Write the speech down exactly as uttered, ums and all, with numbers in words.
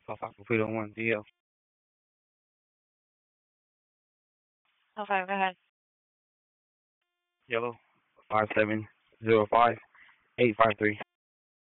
South Africa three oh one D L. Okay, go ahead. Yellow five seven zero five eight five three.